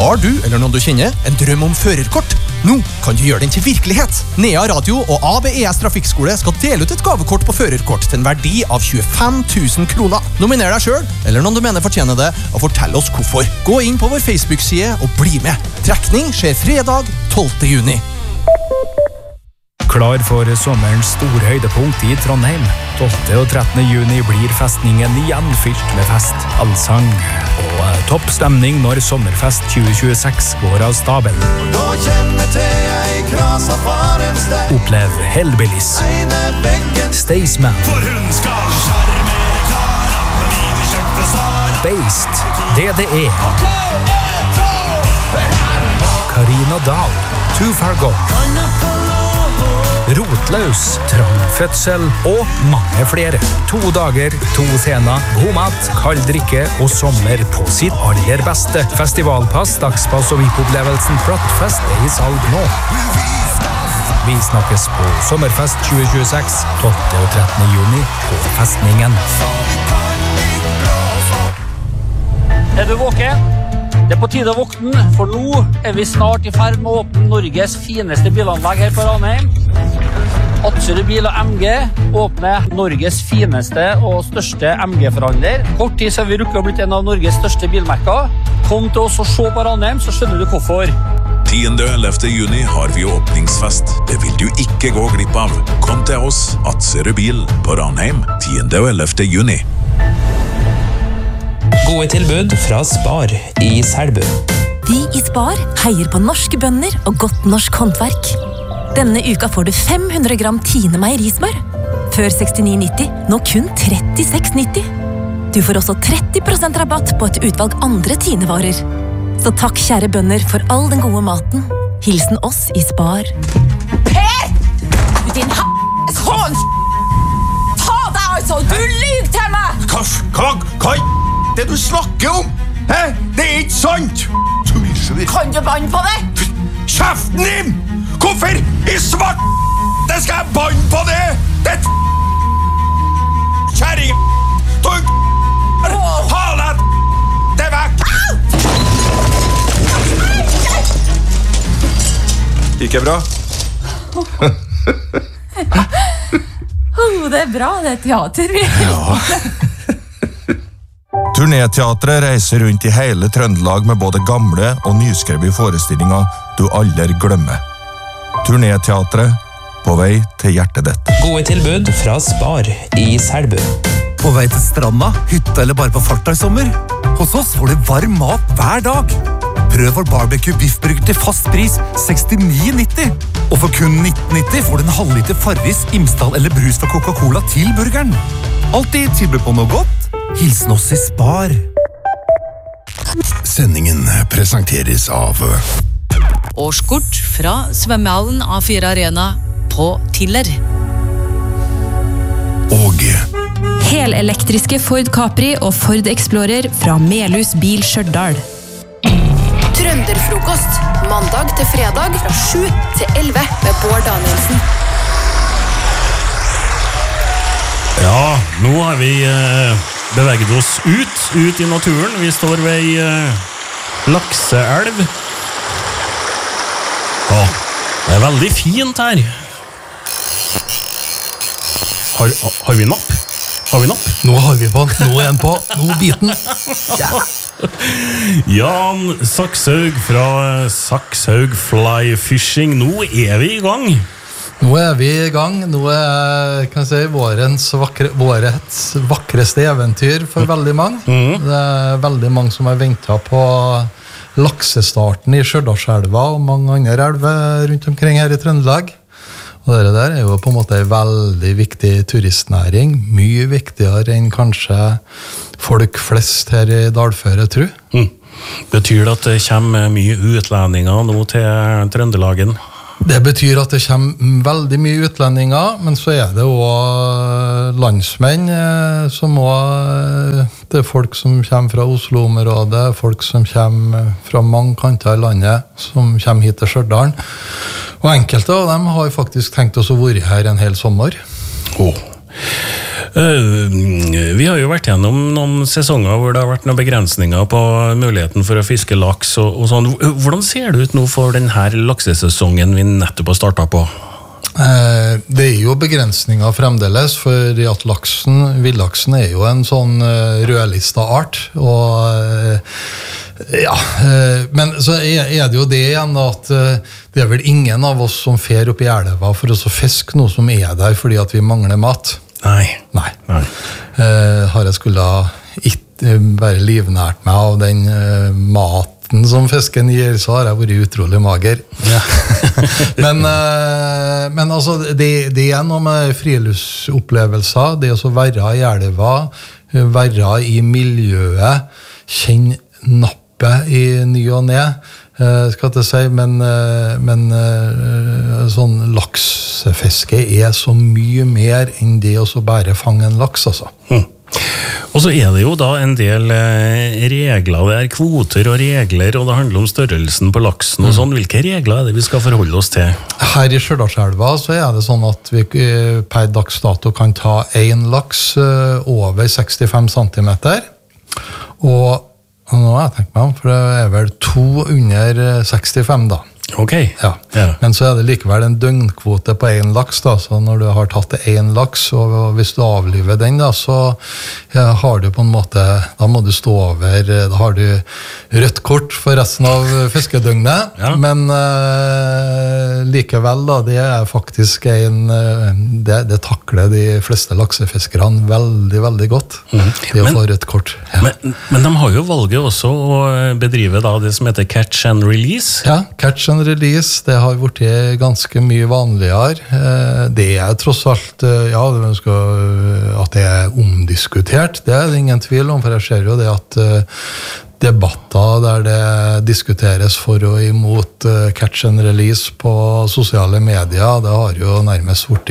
Har du, eller noen du kjenner, en drøm om førerkort? Nå kan du gjøre den til virkelighet. Nea Radio og ABES Trafikkskole skal dele ut et gavekort på førerkort til en verdi av 25 000 kroner. Nominer deg selv, eller noen du mener fortjener det, og fortell oss hvorfor. Gå inn på vår Facebook-side og bli med. Trekning skjer fredag 12. juni. Klar for sommerens store høydepunkt i Trondheim. 12. og 13. juni blir festningen igjen fylt med fest, allsang og topp stemning når Sommerfest 2026 går av stabel. Opplev Hellbillies, Staysman, Based, DDE, Karina Dahl, Too Far Gone, Rotløs, Trang Fødsel og mange flere. 2 dager, 2 scener, god mat, kald drikke og sommer på sitt aller beste. Festivalpass, dagspass og VIP-opplevelsen Plattfest i salg nå. Vi snakkes på Sommerfest 2026, 12. og 13. juni på Festningen. Er du våken? Det er på tide å våkne, for nå er vi snart i ferd med å åpne Norges fineste bilanlegg her på Ranheim. Atzerud Bil og MG åpner Norges fineste og største MG-forhandler. Kort tid så har vi rukket å blitt en av Norges største bilmerker. Kom til oss og se på Ranheim, så skjønner du hvorfor. 10. og 11. juni har vi åpningsfest. Det vil du ikke gå glipp av. Kom til oss, Atzerud Bil på Ranheim, 10. og 11. juni. Gode tilbud fra Spar i Selbu. Vi i Spar heier på norske bønder og godt norsk håndverk. Denne uka får du 500 gram Tine meierismør. Før 69,90, nå kun 36,90. Du får også 30% rabatt på et utvalg andre Tine-varer. Så takk kjære bønder for all den gode maten. Hilsen oss i Spar. Per! Din hånd! Ta deg altså! Du lyver til meg! Hva det du snakker om? Hæ? Det er ikke sant! Kan du banne på det? Kjeften din! Hvorfor i svart det skal jeg banne på det? Det kjæring tung halet det vekk! Ikke bra? Det er bra, det er teater. Ja. Turnéteatret reiser rundt i hele Trøndelag med både gamle og nyskrevet forestillinger du aldri glemmer. Turnéteatret på vei til hjertet ditt. Gode tilbud fra Spar i Selbu. På vei til stranda, hytta eller bare på farta i sommer? Hos oss får du varm mat hver dag. Prøv vår barbecue biffburger til fast pris 69,90. Og for kun 19,90 får du en halvliter Farris, Imsdal eller brus fra Coca-Cola til burgeren. Alltid tilbud på noe godt. Hilsen oss i Spar. Sendingen presenteres av Årskort fra svømmehallen A4 Arena på Tiller. Og helelektriske Ford Capri og Ford Explorer fra Melhus Bil Stjørdal. Trønderfrokost, mandag til fredag fra 7 til 11 med Bård Danielsen. Ja, nå har vi beveget oss ut i naturen. Vi står ved Lakseelv. Ja, det er veldig fint her. Har vi napp? Har vi napp? Nå har vi på. Nå er den på. Nå biten. Ja. Jan Sakshaug fra Sakshaug Fly Fishing. Nå er vi i gang. Nå er vi i gang. Nå er, kan jeg si, vårets vakreste eventyr for veldig mange. Det er veldig mange som har ventet på laksestarten i Stjørdalselva og mange andre elver rundt omkring her i Trøndelag. Og det der er jo på en måte en veldig viktig turistnæring, mye viktigere enn kanskje folk flest her i dalføret, tror. Betyr det at det kommer mye utlendinger nå til Trøndelagen? Det betyr at det kommer veldig mye utlendinger, men så er det også landsmenn som også, det er folk som kommer fra Oslo-området, folk som kommer fra mange kanter i landet, som kommer hit til Stjørdal. Og enkelte av dem har faktisk tenkt oss å være her en hel sommer. Vi har jo vært gjennom noen sesonger hvor det har vært noen begrensninger på muligheten for å fiske laks og sånn. Hvordan ser det ut nå for denne laksesesongen vi nettopp har startet på? Det jo begrensninger fremdeles, for at villaksen jo en sånn rødlista art, og men så det jo det igjen at det vel ingen av oss som fer opp i elva for å fiske noe som der fordi at vi mangler mat. Nei. Har jeg skulle ikke bare livnært meg av den maten som fisken gir, så har jeg vært utrolig mager. men altså, det noe med friluftsopplevelser, det å være i elva, være i miljøet, kjenne nappet i ny og ned, skal jeg si, men sånn laksefiske så mye mer enn det å bare fange en laks, altså. Og så det jo da en del regler, det kvoter og regler, og det handler om størrelsen på laksen og sånn. Hvilke regler det vi skal forholde oss til? Her i Stjørdalselva så det sånn at vi per dags dato kan ta en laks over 65 centimeter, og nå har jeg tenkt meg om, for det vel 2 under 65 da. Ok. Ja. Men så det likevel en døgnkvote på en laks da, så når du har tatt en laks, og hvis du avliver den da, så har du på en måte, da må du stå over, da har du rødt kort for resten av fiskedøgnet, men likevel da, det faktisk det takler de fleste laksefiskerne veldig, veldig godt, det å få rødt kort. Men de har jo valget også å bedrive da det som heter catch and release. Ja, catch and release, det har vært ganske mye vanligere. Det tross alt, at det omdiskutert, det det ingen tvil om, for jeg ser jo det at debatter der det diskuteres for og imot catch and release på sosiale medier, det har jo nærmest vært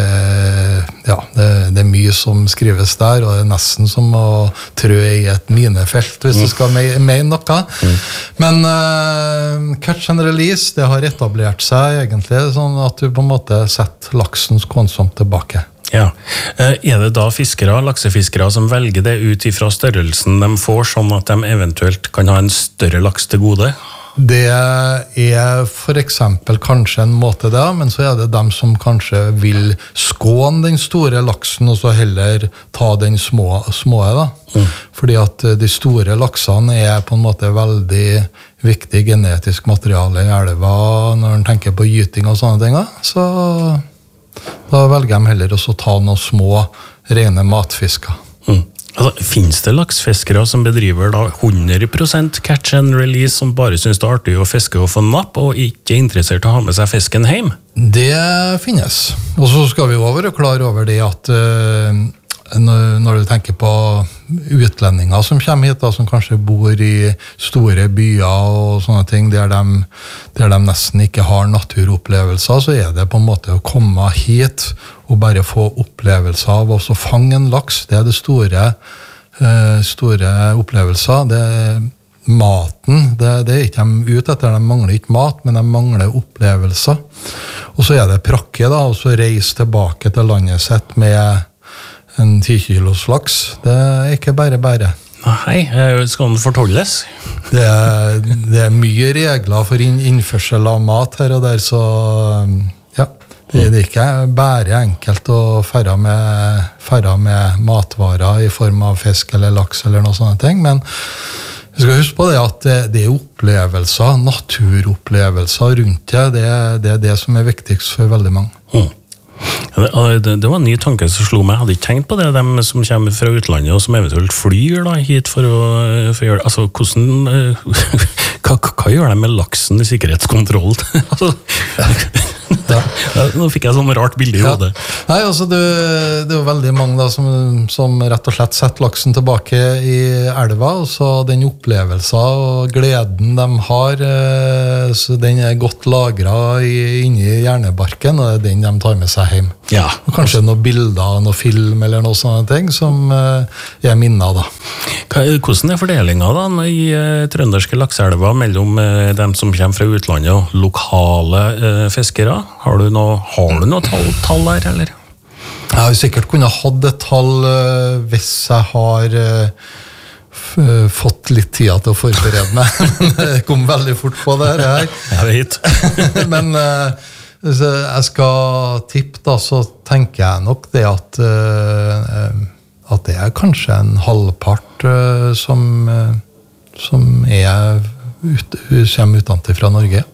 det mye som skrives der, og det nesten som å trø i et minefelt hvis du skal mene noe. Men catch and release, det har etablert seg egentlig sånn at du på en måte setter laksen skånsomt tilbake. Ja. Det da laksefiskere som velger det ut ifra størrelsen de får, sånn at de eventuelt kan ha en større laks til gode? Det for eksempel kanskje en måte det, men så det dem som kanskje vil skåne den store laksen, og så heller ta den små da. Fordi at de store laksene på en måte veldig viktig genetisk materiale i elva når en tenker på gyting og sånne ting, så da velger de heller også å ta noen små, rene matfisker. Finnes det laksfiskere som bedriver da 100% catch and release, som bare synes det artig å fiske og få napp, og ikke interessert å ha med seg fisken hjem? Det finnes. Og så skal vi jo være klar over det at når du tenker på utlendinger som kommer hit, da, som kanskje bor i store byer og sånne ting, der de nesten ikke har naturopplevelser, så det på en måte å komme hit og bare få opplevelser av å fange en laks. Det det store opplevelser. Maten, det ikke de ute etter, de mangler ikke mat, men de mangler opplevelser. Og så det prakke da, og så reise tilbake til landet sitt med en 10 kilos laks. Det ikke bare. Nei, skal den fortolles? Det mye regler for innførsel av mat her og der, så ja, det ikke bare enkelt å fære med matvarer i form av fisk eller laks eller noe sånne ting, men vi skal huske på det at det opplevelser, naturopplevelser rundt det som viktigst for veldig mange. Det var en ny tanke som slo meg. Jeg hadde ikke tenkt på det, de som kommer fra utlandet og som eventuelt flyr da, hit for å gjøre det. Altså, hva gjør de med laksen i sikkerhetskontroll? Nå fikk jeg sånn rart bilde i hodet. Nei, altså det jo veldig mange da, som rett og slett setter laksen tilbake i elva, og så den opplevelsen og gleden de har, så den godt lagret inni hjernebarken, og det den de tar med seg hjem. Ja. Og kanskje noen bilder, noen film eller noen sånne ting som minner da. Hvordan fordelingen da i trønderske lakseelva mellom dem som kommer fra utlandet og lokale fiskere? Har du noe tall der, eller? Jeg har sikkert kunnet hatt et tall hvis jeg har fått litt tid til å forberede meg, men jeg kom veldig fort på det her. Jeg vet. Men hvis jeg skal tippe da, så tenker jeg nok det at det kanskje en halvpart som kommer utenfor fra Norge.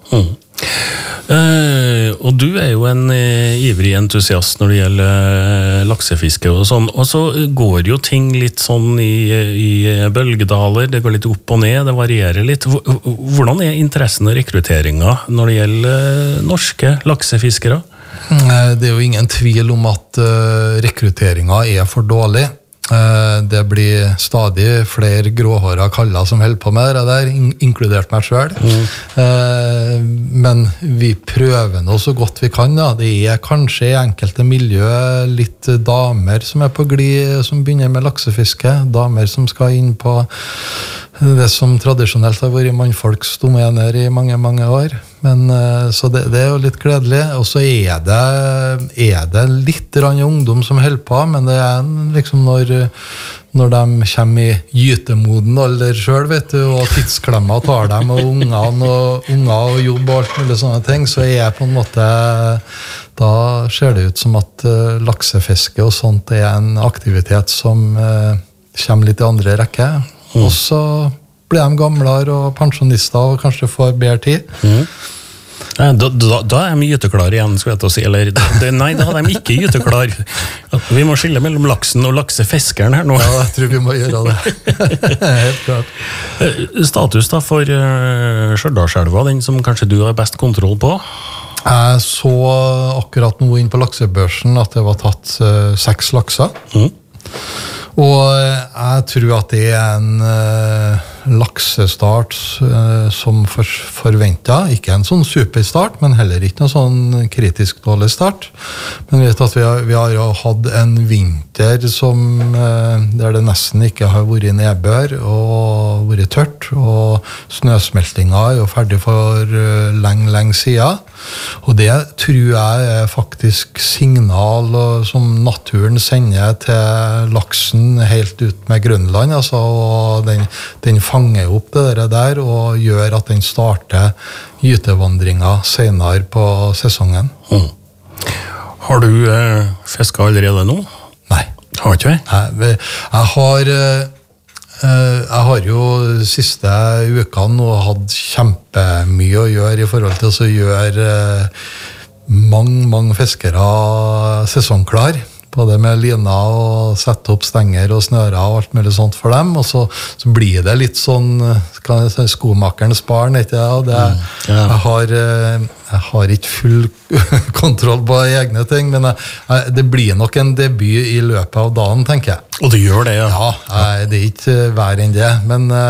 Og du jo en ivrig entusiast når det gjelder laksefiske og sånn, og så går jo ting litt sånn i bølgedaler, det går litt opp og ned, det varierer litt. Hvordan interessen og rekrutteringen når det gjelder norske laksefiskere? Det jo ingen tvil om at rekrutteringen for dårlig. Det blir stadig flere gråhåra kaller som holder på med det der, inkludert meg selv. Men vi prøver nå så godt vi kan. Da. Det kanskje i enkelte miljø litt damer som på glid, som begynner med laksefiske. Damer som skal inn på det som tradisjonelt har vært mannfolks domener i mange, mange år. Men, så det jo litt gledelig. Og så det litt ungdom som holder på, men det liksom når de kommer i gytemoden alder selv, vet du, og tidsklemmer tar dem, og unger og jobb og alt mulig sånne ting, så på en måte, da ser det ut som at laksefiske og sånt en aktivitet som kommer litt i andre rekke. Og så blir de gamlere og pensjonister og kanskje får bedre tid. Da de gyteklar igjen, skal jeg til å si. Eller, nei, da de ikke gyteklar. Vi må skille mellom laksen og laksefiskeren her nå. Ja, jeg tror vi må gjøre det. Helt klart. Status da for Stjørdalselva, den som kanskje du har best kontroll på? Jeg så akkurat nå inn på laksebørsen at det var tatt 6 lakser. Og jeg tror at det en laksestart som forventet, ikke en sånn superstart, men heller ikke noen sånn kritisk dårlig start. Men vet at vi har jo hatt en vinter der det nesten ikke har vært nedbør og vært tørt, og snøsmeltinga jo ferdig for lenge siden. Og det tror jeg faktisk signal som naturen sender til laksen helt ut med Grønland, altså, og den fanger opp det der og gjør at den starter gytevandringa senere på sesongen. Har du fisket allerede nå? Nei. Har ikke vi? Jeg har jo siste ukene nå hatt kjempemye å gjøre i forhold til å gjøre mange fiskere sesongklar. Både med lina og sette opp stenger og snører og alt mulig sånt for dem. Og så blir det litt sånn skomakerens barn, ikke det? Jeg har ikke full kontroll på egne ting, men det blir nok en debut i løpet av dagen, tenker jeg. Og det gjør det, ja? Ja, det ikke vær enn det.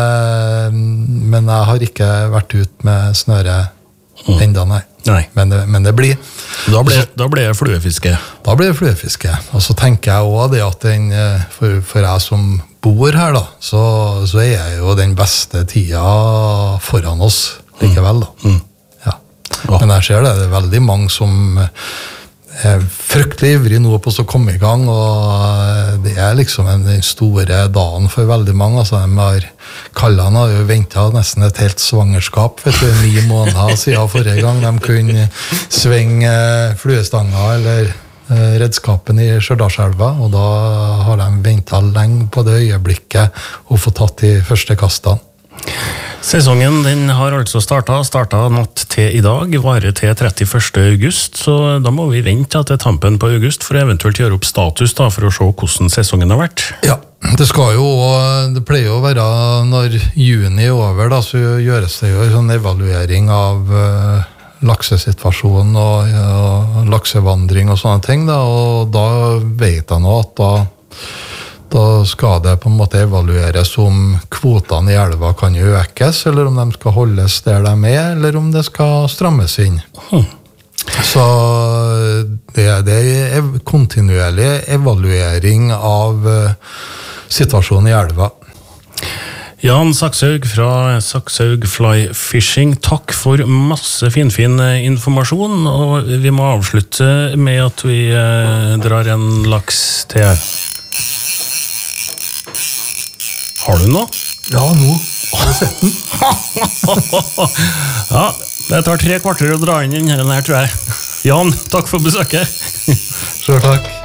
Men jeg har ikke vært ut med snøre enda, nei. Men det blir. Da blir det fluefiske. Da blir det fluefiske. Og så tenker jeg også det at for jeg som bor her da, så jo den beste tida foran oss likevel da. Ja. Men jeg ser det er veldig mange som fryktelig ivrig nå på å komme i gang, og det liksom den store dagen for veldig mange. Altså, kallene har jo ventet nesten et helt svangerskap, 9 måneder siden forrige gang de kunne svinge fluestanga eller redskapen i Stjørdalselva, og da har de ventet lenge på det øyeblikket å få tatt de første kastene. Sesongen den har altså startet natt til i dag, varer til 31. august, så da må vi vente til tampen på august for å eventuelt gjøre opp status da, for å se hvordan sesongen har vært. Ja, det pleier jo å være når juni er over, da, så gjøres det jo en sånn evaluering av laksesituasjonen og laksevandring og sånne ting, da, og da vet jeg nå at da skal det på en måte evalueres om kvotene i elva kan økes, eller om de skal holdes der de eller om det skal strammes inn. Så det kontinuerlig evaluering av situasjonen i elva. Jan Sakshaug fra Sakshaug Fly Fishing, takk for masse finfin informasjon, og vi må avslutte med at vi drar en laks til her. Har du noe? Ja, nå. Har du sett den? Ja, det tar 3 kvarter å dra inn den her, tror jeg. Jan, takk for besøket. Selv takk.